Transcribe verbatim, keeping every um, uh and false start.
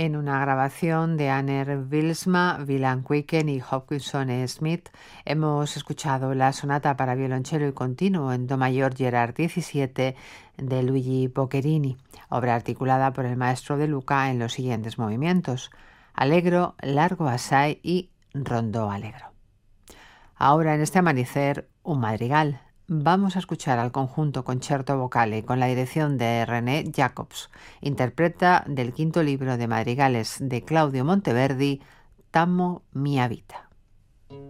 En una grabación de Anner Bylsma, Wieland Kuijken y Hopkinson Smith hemos escuchado la sonata para violonchelo y continuo en do mayor Gerard diecisiete de Luigi Boccherini, obra articulada por el maestro de Luca en los siguientes movimientos: Allegro, Largo Assai y Rondó Allegro. Ahora, en este amanecer, un madrigal. Vamos a escuchar al conjunto Concerto Vocale con la dirección de René Jacobs. Interpreta del quinto libro de madrigales de Claudio Monteverdi, Tammo mia vita.